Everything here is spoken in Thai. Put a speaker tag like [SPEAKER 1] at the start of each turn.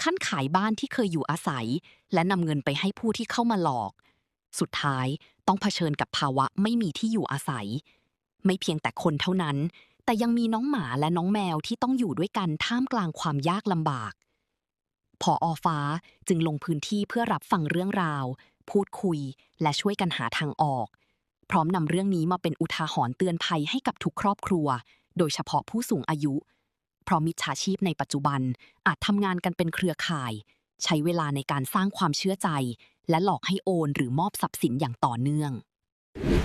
[SPEAKER 1] ขั้นขายบ้านที่เคยอยู่อาศัยและนำเงินไปให้ผู้ที่เข้ามาหลอกสุดท้ายต้องเผชิญกับภาวะไม่มีที่อยู่อาศัยไม่เพียงแต่คนเท่านั้นแต่ยังมีน้องหมาและน้องแมวที่ต้องอยู่ด้วยกันท่ามกลางความยากลำบากผอ.ฟ้าจึงลงพื้นที่เพื่อรับฟังเรื่องราวพูดคุยและช่วยกันหาทางออกพร้อมนำเรื่องนี้มาเป็นอุทาหรณ์เตือนภัยให้กับทุกครอบครัวโดยเฉพาะผู้สูงอายุเพราะมิจฉาชีพในปัจจุบันอาจทำงานกันเป็นเครือข่ายใช้เวลาในการสร้างความเชื่อใจและหลอกให้โอนหรือมอบทรัพย์สินอย่างต่อเนื่อง